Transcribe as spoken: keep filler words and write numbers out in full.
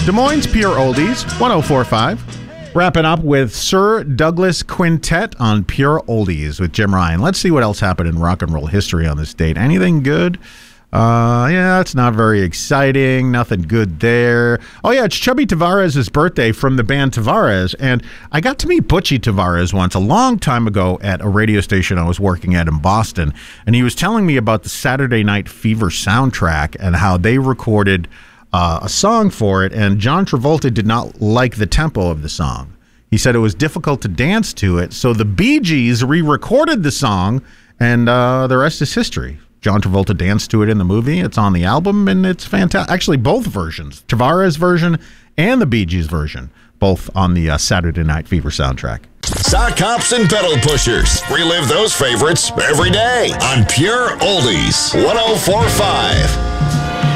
Des Moines Pure Oldies, one oh four point five. Wrapping up with Sir Douglas Quintet on Pure Oldies with Jim Ryan. Let's see what else happened in rock and roll history on this date. Anything good? Uh, yeah, it's not very exciting. Nothing good there. Oh, yeah, it's Chubby Tavares' birthday from the band Tavares. And I got to meet Butchie Tavares once a long time ago at a radio station I was working at in Boston. And he was telling me about the Saturday Night Fever soundtrack and how they recorded uh, a song for it. And John Travolta did not like the tempo of the song. He said it was difficult to dance to it. So the Bee Gees re-recorded the song, and uh, the rest is history. John Travolta danced to it in the movie. It's on the album, and it's fantastic. Actually, both versions, Tavares' version and the Bee Gees version, both on the uh, Saturday Night Fever soundtrack. Sock hops and pedal pushers. Relive those favorites every day on Pure Oldies, one oh four point five.